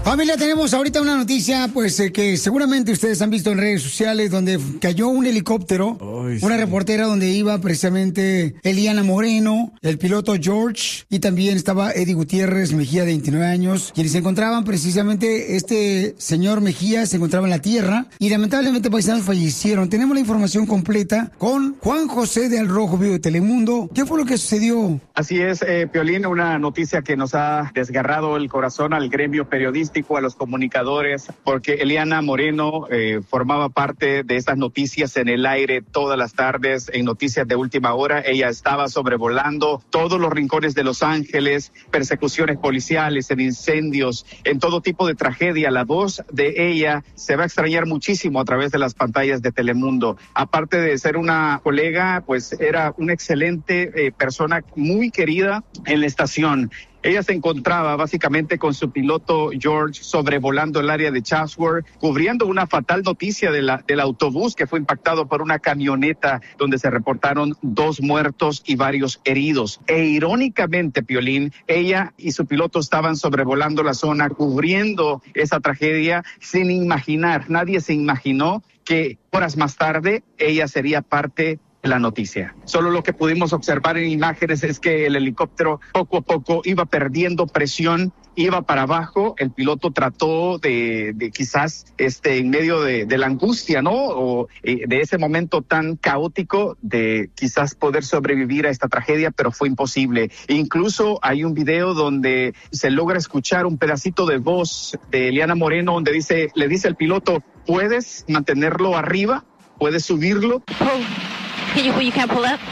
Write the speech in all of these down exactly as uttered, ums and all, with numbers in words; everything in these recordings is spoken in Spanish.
Familia, tenemos ahorita una noticia, pues, eh, que seguramente ustedes han visto en redes sociales, donde cayó un helicóptero, Ay, una sí. reportera donde iba precisamente Eliana Moreno, el piloto George, y también estaba Eddie Gutiérrez Mejía, de veintinueve años, quienes se encontraban precisamente, este señor Mejía se encontraba en la tierra, y lamentablemente paisanos fallecieron. Tenemos la información completa con Juan José de Al Rojo Vivo de Telemundo. ¿Qué fue lo que sucedió? Así es, eh, Piolín, una noticia que nos ha desgarrado el corazón al gremio periodístico, a los comunicadores, porque Eliana Moreno eh, formaba parte de estas noticias en el aire todas las tardes, en Noticias de Última Hora. Ella estaba sobrevolando todos los rincones de Los Ángeles, persecuciones policiales, en incendios, en todo tipo de tragedia. La voz de ella se va a extrañar muchísimo a través de las pantallas de Telemundo. Aparte de ser una colega, pues era una excelente eh, persona, muy querida en la estación. Ella se encontraba básicamente con su piloto George sobrevolando el área de Chatsworth, cubriendo una fatal noticia de la, del autobús que fue impactado por una camioneta donde se reportaron dos muertos y varios heridos. E irónicamente, Piolín, ella y su piloto estaban sobrevolando la zona, cubriendo esa tragedia sin imaginar, nadie se imaginó que horas más tarde ella sería parte la noticia. Solo lo que pudimos observar en imágenes es que el helicóptero poco a poco iba perdiendo presión, iba para abajo. El piloto trató de, de quizás este en medio de, de la angustia, ¿no? O eh, de ese momento tan caótico de quizás poder sobrevivir a esta tragedia, pero fue imposible. Incluso hay un video donde se logra escuchar un pedacito de voz de Eliana Moreno donde dice, le dice al piloto, ¿puedes mantenerlo arriba? ¿Puedes subirlo? Can you, you can't pull up?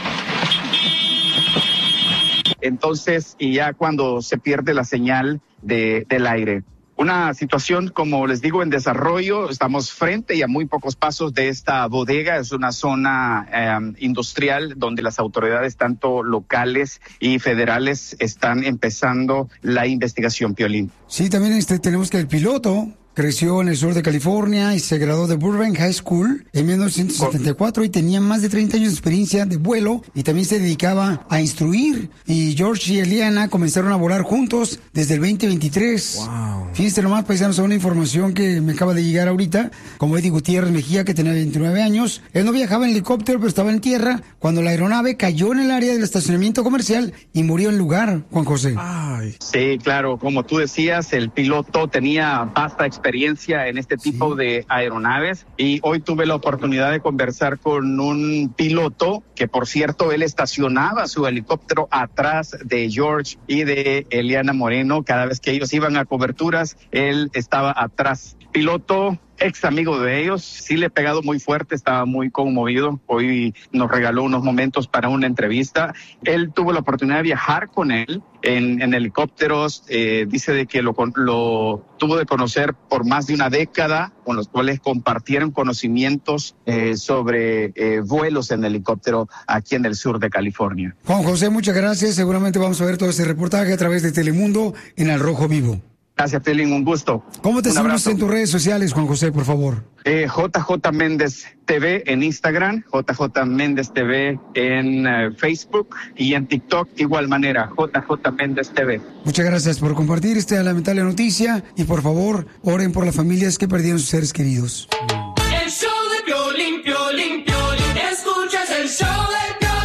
Entonces, y ya cuando se pierde la señal de, del aire. Una situación, como les digo, en desarrollo. Estamos frente y a muy pocos pasos de esta bodega. Es una zona eh, industrial donde las autoridades, tanto locales y federales, están empezando la investigación, Piolín. Sí, también este, tenemos que el piloto creció en el sur de California y se graduó de Burbank High School en mil novecientos setenta y cuatro y tenía más de treinta años de experiencia de vuelo y también se dedicaba a instruir. Y George y Eliana comenzaron a volar juntos desde el veinte veintitrés. Wow. Fíjense nomás, paisanos, una información que me acaba de llegar ahorita, como Eddie Gutiérrez Mejía, que tenía veintinueve años. Él no viajaba en helicóptero, pero estaba en tierra cuando la aeronave cayó en el área del estacionamiento comercial y murió en lugar, Juan José. Ay. Sí, claro, como tú decías, el piloto tenía vasta experiencia experiencia en este tipo sí. de aeronaves y hoy tuve la oportunidad de conversar con un piloto que, por cierto, él estacionaba su helicóptero atrás de George y de Eliana Moreno. Cada vez que ellos iban a coberturas, él estaba atrás. Piloto ex amigo de ellos, sí le he pegado muy fuerte, estaba muy conmovido. Hoy nos regaló unos momentos para una entrevista. Él tuvo la oportunidad de viajar con él en, en helicópteros. Eh, dice de que lo, lo tuvo de conocer por más de una década, con los cuales compartieron conocimientos eh, sobre eh, vuelos en helicóptero aquí en el sur de California. Juan José, muchas gracias. Seguramente vamos a ver todo este reportaje a través de Telemundo en Al Rojo Vivo. Gracias, Pelín, un gusto. ¿Cómo te seguimos en tus redes sociales, Juan José, por favor? Eh, J J Méndez T V en Instagram, J J Méndez T V en uh, Facebook y en TikTok, igual manera, J J Méndez T V. Muchas gracias por compartir esta lamentable noticia y por favor, oren por las familias que perdieron sus seres queridos. El show de Piolín, Piolín, Piolín, escuchas el show de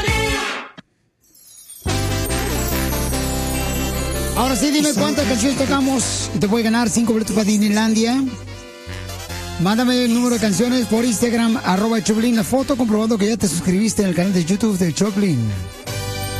Ahora sí, dime cuántas canciones tocamos y te puede ganar cinco boletos para Disneylandia. Mándame el número de canciones por Instagram, arroba Choplin, la foto comprobando que ya te suscribiste en el canal de YouTube de Choplin.